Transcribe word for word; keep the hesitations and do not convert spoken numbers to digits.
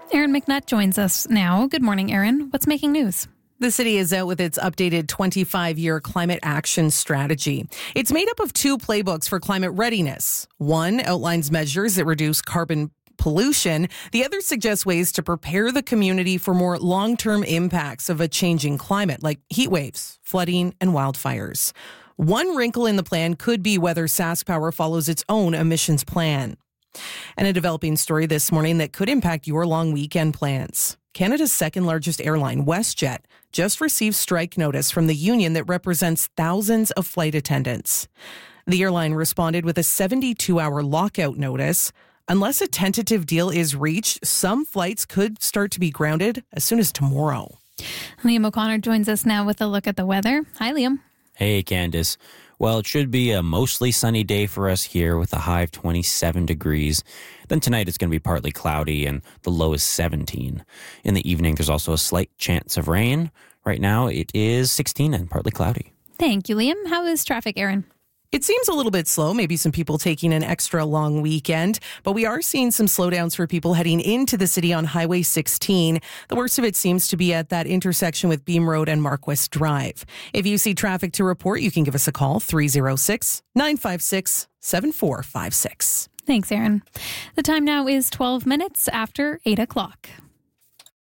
Erin McNutt joins us now. Good morning, Erin. What's making news? The city is out with its updated twenty-five-year climate action strategy. It's made up of two playbooks for climate readiness. One outlines measures that reduce carbon pollution. The other suggests ways to prepare the community for more long-term impacts of a changing climate, like heat waves, flooding, and wildfires. One wrinkle in the plan could be whether SaskPower follows its own emissions plan. And a developing story this morning that could impact your long weekend plans. Canada's second largest airline, WestJet, just received strike notice from the union that represents thousands of flight attendants. The airline responded with a seventy-two hour lockout notice. Unless a tentative deal is reached, some flights could start to be grounded as soon as tomorrow. Liam O'Connor joins us now with a look at the weather. Hi, Liam. Hey, Candace. Well, it should be a mostly sunny day for us here with a high of twenty-seven degrees. Then tonight it's going to be partly cloudy and the low is seventeen. In the evening, there's also a slight chance of rain. Right now it is sixteen and partly cloudy. Thank you, Liam. How is traffic, Erin? It seems a little bit slow, maybe some people taking an extra long weekend, but we are seeing some slowdowns for people heading into the city on Highway sixteen. The worst of it seems to be at that intersection with Beam Road and Marquest Drive. If you see traffic to report, you can give us a call, three oh six, nine five six, seven four five six. Thanks, Erin. The time now is twelve minutes after eight o'clock.